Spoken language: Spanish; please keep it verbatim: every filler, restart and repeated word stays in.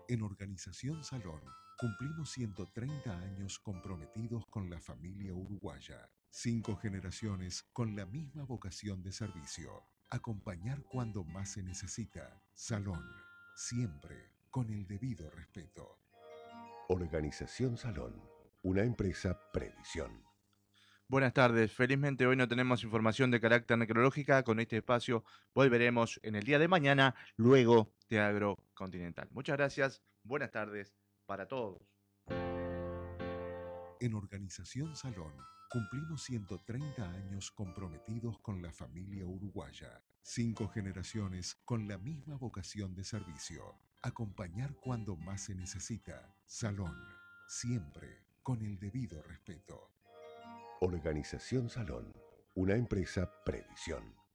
En Organización Salón cumplimos ciento treinta años comprometidos con la familia uruguaya. Cinco generaciones con la misma vocación de servicio. Acompañar cuando más se necesita. Salón, siempre con el debido respeto. Organización Salón, una empresa Previsión. Buenas tardes. Felizmente hoy no tenemos información de carácter necrológica. Con este espacio volveremos en el día de mañana, luego de Agrocontinental. Muchas gracias. Buenas tardes para todos. En Organización Salón cumplimos ciento treinta años comprometidos con la familia uruguaya. Cinco generaciones con la misma vocación de servicio. Acompañar cuando más se necesita. Salón, siempre con el debido respeto. Organización Salón, una empresa Previsión.